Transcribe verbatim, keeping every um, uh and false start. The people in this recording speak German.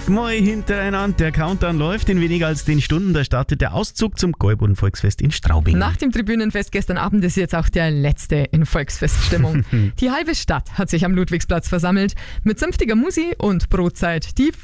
Mal hintereinander. Der Countdown läuft in weniger als zehn Stunden. Da startet der Auszug zum Gäuboden-Volksfest in Straubing. Nach dem Tribünenfest gestern Abend ist jetzt auch der letzte in Volksfeststimmung. Die halbe Stadt hat sich am Ludwigsplatz versammelt. Mit zünftiger Musi und Brotzeit. Die